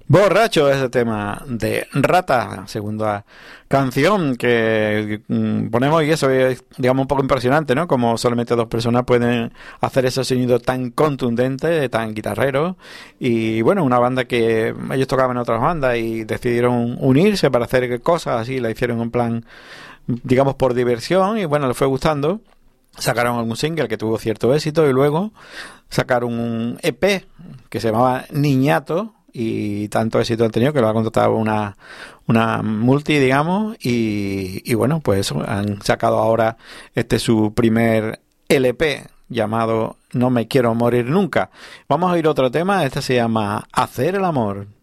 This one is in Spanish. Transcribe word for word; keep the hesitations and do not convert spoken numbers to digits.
Borracho, ese tema de Rata, segunda canción que mm, ponemos, y eso es, digamos, un poco impresionante, ¿no? Como solamente dos personas pueden hacer ese sonido tan contundente, tan guitarrero. Y bueno, una banda que ellos tocaban en otras bandas y decidieron unirse para hacer cosas así, la hicieron en plan, digamos, por diversión, y bueno, les fue gustando. Sacaron algún single que tuvo cierto éxito y luego sacaron un E P que se llamaba Niñato, y tanto éxito han tenido que lo ha contratado una, una multi, digamos, y, y bueno, pues eso, han sacado ahora este su primer L P llamado No me quiero morir nunca. Vamos a oír otro tema, este se llama Hacer el amor.